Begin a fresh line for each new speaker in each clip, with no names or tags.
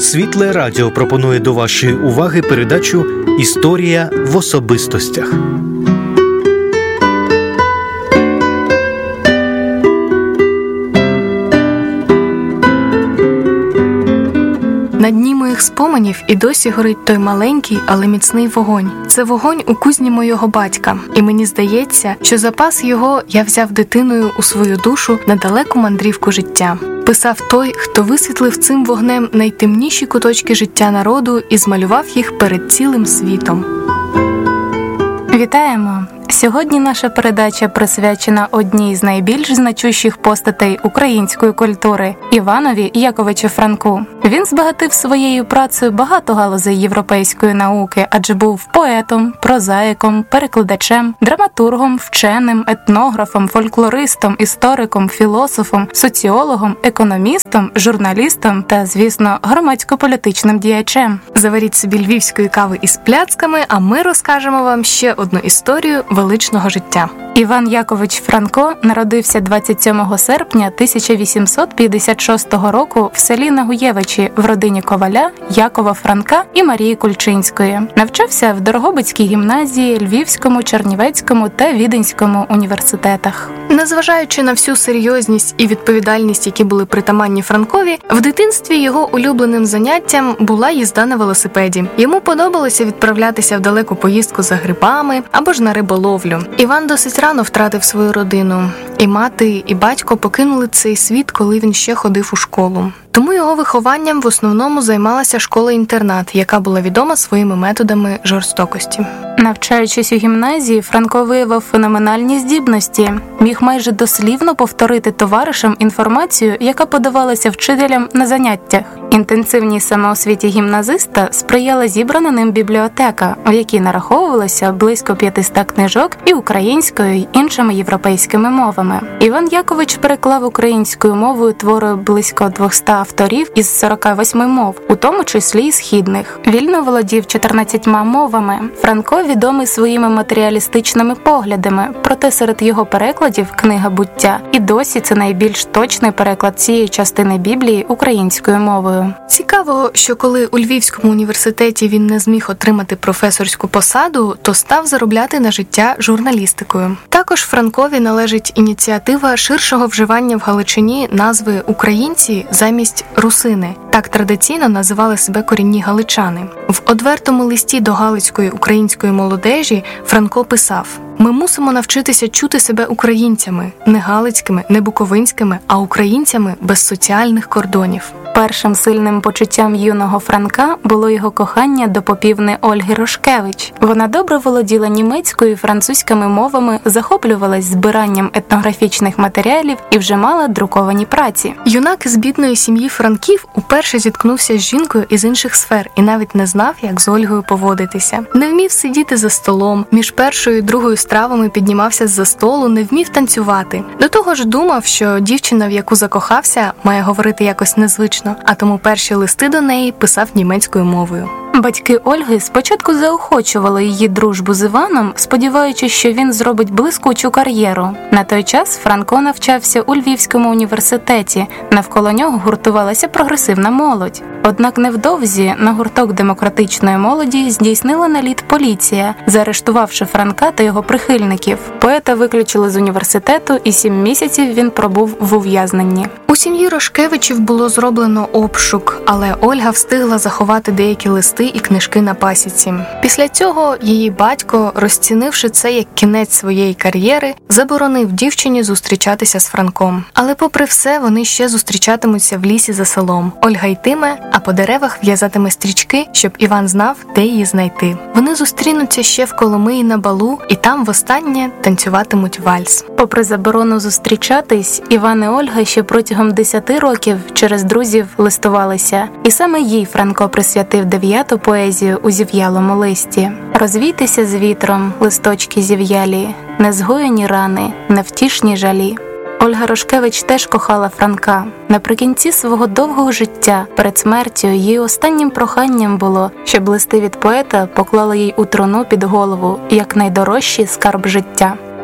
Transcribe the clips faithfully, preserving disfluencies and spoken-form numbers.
Світле Радіо пропонує до вашої уваги передачу «Історія в особистостях».
На дні моїх споменів і досі горить той маленький, але міцний вогонь. Це вогонь у кузні мого батька. І мені здається, що запас його я взяв дитиною у свою душу на далеку мандрівку життя. Писав той, хто висвітлив цим вогнем найтемніші куточки життя народу і змалював їх перед цілим світом.
Вітаємо! Сьогодні наша передача присвячена одній з найбільш значущих постатей української культури – Іванові Яковичу Франку. Він збагатив своєю працею багато галузей європейської науки, адже був поетом, прозаїком, перекладачем, драматургом, вченим, етнографом, фольклористом, істориком, філософом, соціологом, економістом, журналістом та, звісно, громадсько-політичним діячем.
Заваріть собі львівської кави із пляцками, а ми розкажемо вам ще одну історію величного життя.
Іван Якович Франко народився двадцять сьомого серпня тисяча вісімсот п'ятдесят шостого року в селі Нагуєвичі в родині коваля Якова Франка і Марії Кульчинської. Навчався в Дорогобицькій гімназії, Львівському, Чернівецькому та Віденському університетах.
Незважаючи на всю серйозність і відповідальність, які були притаманні Франкові, в дитинстві його улюбленим заняттям була їзда на велосипеді. Йому подобалося відправлятися в далеку поїздку за грибами або ж на риболовлю. Іван досить рано втратив свою родину. І мати, і батько покинули цей світ, коли він ще ходив у школу. Тому його вихованням в основному займалася школа-інтернат, яка була відома своїми методами жорстокості.
Навчаючись у гімназії, Франко виявив феноменальні здібності. Міг майже дослівно повторити товаришам інформацію, яка подавалася вчителям на заняттях. Інтенсивній самоосвіті гімназиста сприяла зібрана ним бібліотека, в якій нараховувалося близько п'ятисот книжок і українською, й іншими європейськими мовами. Іван Якович переклав українською мовою твори близько двохсот авторів із сорока восьми мов, у тому числі й східних. Вільно володів чотирнадцятьма мовами. Франко відомий своїми матеріалістичними поглядами, проте серед його перекладів «Книга буття» і досі це найбільш точний переклад цієї частини Біблії українською мовою.
Цікаво, що коли у Львівському університеті він не зміг отримати професорську посаду, то став заробляти на життя журналістикою. Також Франкові належить ініціатива ширшого вживання в Галичині назви «українці» замість «русини». Так традиційно називали себе корінні галичани. В одвертому листі до галицької української молодежі Франко писав: «Ми мусимо навчитися чути себе українцями, не галицькими, не буковинськими, а українцями без соціальних кордонів».
Першим сильним почуттям юного Франка було його кохання до попівни Ольги Рошкевич. Вона добре володіла німецькою і французькими мовами, захоплювалась збиранням етнографічних матеріалів і вже мала друковані праці.
Юнак із бідної сім'ї Франків уперше зіткнувся з жінкою із інших сфер і навіть не знав, як з Ольгою поводитися. Не вмів сидіти за столом, між першою і другою стравами піднімався з-за столу, не вмів танцювати. До того ж думав, що дівчина, в яку закохався, має говорити якось незвично, а тому перші листи до неї писав німецькою мовою.
Батьки Ольги спочатку заохочували її дружбу з Іваном, сподіваючись, що він зробить блискучу кар'єру. На той час Франко навчався у Львівському університеті, навколо нього гуртувалася прогресивна молодь. Однак невдовзі на гурток демократичної молоді здійснила наліт поліція, заарештувавши Франка та його прихильників. Поета виключили з університету, і сім місяців він пробув в ув'язненні.
У сім'ї Рошкевичів було зроблено обшук, але Ольга встигла заховати деякі листи і книжки на пасіці. Після цього її батько, розцінивши це як кінець своєї кар'єри, заборонив дівчині зустрічатися з Франком. Але попри все, вони ще зустрічатимуться в лісі за селом. Ольга йтиме, а по деревах в'язатиме стрічки, щоб Іван знав, де її знайти. Вони зустрінуться ще в Коломиї на балу, і там востаннє танцюватимуть вальс.
Попри заборону зустрічатись, Іван і Ольга ще протягом десяти років через друзів листувалися. І саме їй Франко присвятив дев'яту поезію у зів'ялому листі. «Розвійтеся з вітром, листочки зів'ялі, незгоєні рани, невтішні жалі». Ольга Рошкевич теж кохала Франка. Наприкінці свого довгого життя, перед смертю, її останнім проханням було, щоб листи від поета поклали їй у труну під голову, як найдорожчий скарб життя.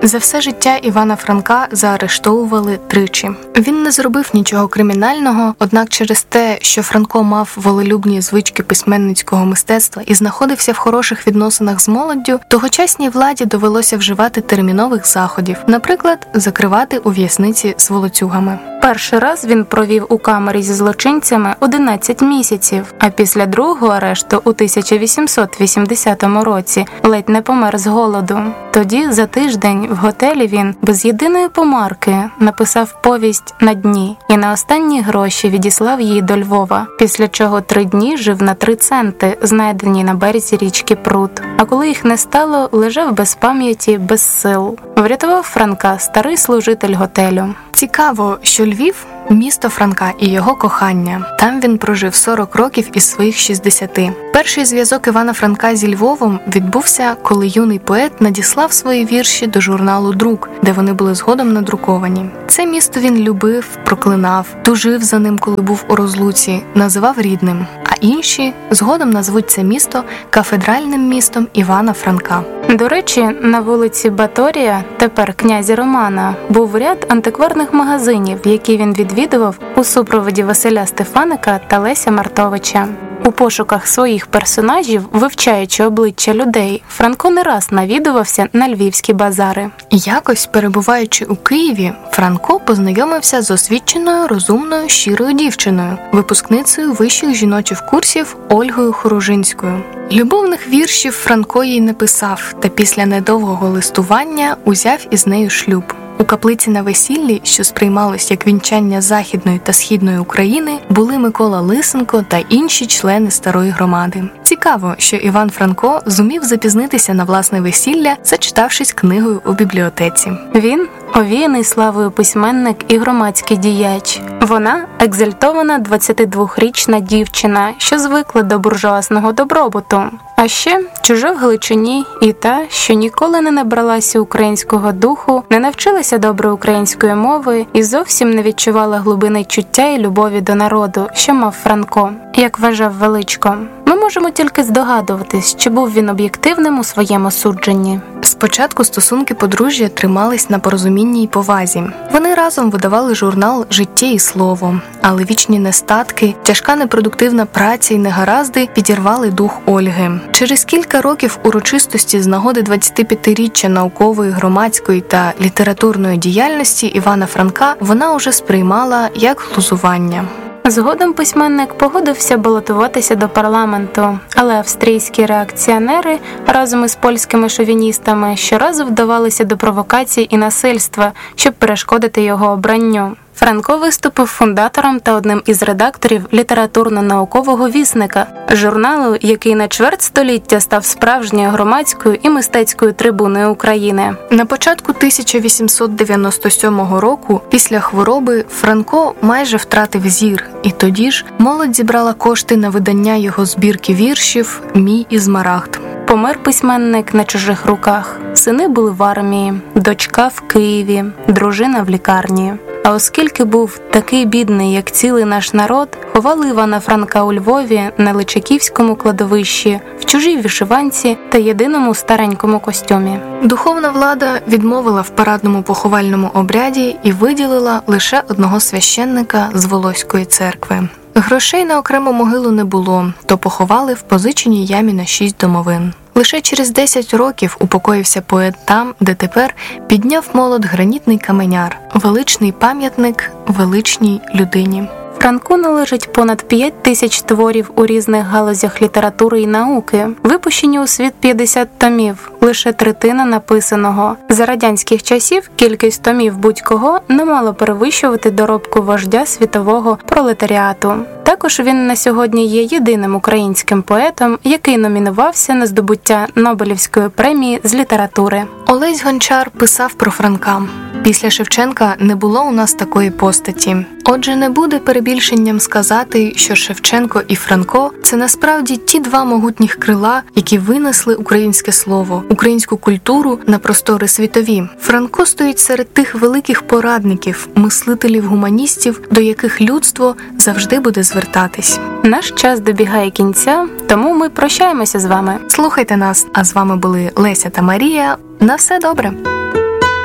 За все життя Івана Франка заарештовували тричі. Він не зробив нічого кримінального, однак через те, що Франко мав волелюбні звички письменницького мистецтва і знаходився в хороших відносинах з молоддю, тогочасній владі довелося вживати термінових заходів, наприклад, закривати у в'язниці з волоцюгами.
Перший раз він провів у камері зі злочинцями одинадцять місяців, а після другого арешту у тисяча вісімсот вісімдесятому році ледь не помер з голоду. Тоді за тиждень в готелі він без єдиної помарки написав повість «На дні» і на останні гроші відіслав її до Львова, після чого три дні жив на три центи, знайдені на березі річки Прут. А коли їх не стало, лежав без пам'яті, без сил. Врятував Франка старий служитель готелю.
Цікаво, що Львів – місто Франка і його кохання. Там він прожив сорок років із своїх шістдесяти. Перший зв'язок Івана Франка зі Львовом відбувся, коли юний поет надіслав свої вірші до журналу «Друк», де вони були згодом надруковані. Це місто він любив, проклинав, тужив за ним, коли був у розлуці, називав рідним. А інші згодом назвуть це місто кафедральним містом Івана Франка.
До речі, на вулиці Баторія, тепер князя Романа, був ряд антикварних магазинів, які він відвідував у супроводі Василя Стефаника та Леся Мартовича. У пошуках своїх персонажів, вивчаючи обличчя людей, Франко не раз навідувався на львівські базари.
Якось, перебуваючи у Києві, Франко познайомився з освіченою, розумною, щирою дівчиною, випускницею вищих жіночих курсів Ольгою Хоружинською. Любовних віршів Франко їй не писав, та після недовгого листування узяв із нею шлюб. У каплиці на весіллі, що сприймалось як вінчання Західної та Східної України, були Микола Лисенко та інші члени старої громади. Цікаво, що Іван Франко зумів запізнитися на власне весілля, зачитавшись книгою у бібліотеці.
Він – овіяний славою письменник і громадський діяч. Вона – екзальтована двадцятидвохрічна дівчина, що звикла до буржуазного добробуту. А ще чужа в Галичині і та, що ніколи не набралася українського духу, не навчилася добре української мови і зовсім не відчувала глибини чуття і любові до народу, що мав Франко, як вважав Величко. Ми можемо тільки здогадуватись, чи був він об'єктивним у своєму судженні.
Спочатку стосунки подружжя тримались на порозумінні й повазі. Вони разом видавали журнал «Життя і слово», але вічні нестатки, тяжка непродуктивна праця й негаразди підірвали дух Ольги. Через кілька років урочистості з нагоди двадцятип'ятиріччя наукової, громадської та літературної діяльності Івана Франка вона уже сприймала як глузування.
Згодом письменник погодився балотуватися до парламенту, але австрійські реакціонери разом із польськими шовіністами щоразу вдавалися до провокацій і насильства, щоб перешкодити його обранню. Франко виступив фундатором та одним із редакторів літературно-наукового вісника, журналу, який на чверть століття став справжньою громадською і мистецькою трибуною України.
На початку тисяча вісімсот дев'яносто сьомого року, після хвороби, Франко майже втратив зір, і тоді ж молодь зібрала кошти на видання його збірки віршів «Мій Ізмарагд».
Помер письменник на чужих руках. Сини були в армії, дочка в Києві, дружина в лікарні. А оскільки був такий бідний, як цілий наш народ, ховали Івана Франка у Львові на Личаківському кладовищі, в чужій вишиванці та єдиному старенькому костюмі.
Духовна влада відмовила в парадному поховальному обряді і виділила лише одного священника з Волоської церкви. Грошей на окрему могилу не було, то поховали в позиченій ямі на шість домовин. Лише через десять років упокоївся поет там, де тепер підняв молот гранітний каменяр, величний пам'ятник величній людині.
Франку належить понад п'ять тисяч творів у різних галузях літератури і науки. Випущені у світ п'ятдесят томів, лише третина написаного. За радянських часів кількість томів будь-кого не мало перевищувати доробку вождя світового пролетаріату. Також він на сьогодні є єдиним українським поетом, який номінувався на здобуття Нобелівської премії з літератури.
Олесь Гончар писав про Франка: «Після Шевченка не було у нас такої постаті. Отже, не буде перебільшенням сказати, що Шевченко і Франко – це насправді ті два могутніх крила, які винесли українське слово, українську культуру на простори світові. Франко стоїть серед тих великих порадників, мислителів-гуманістів, до яких людство завжди буде звертатись».
Наш час добігає кінця, тому ми прощаємося з вами.
Слухайте нас, а з вами були Леся та Марія. На все добре!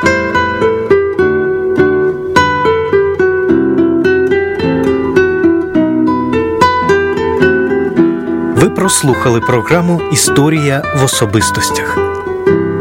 прослухали програму «Історія в особистостях».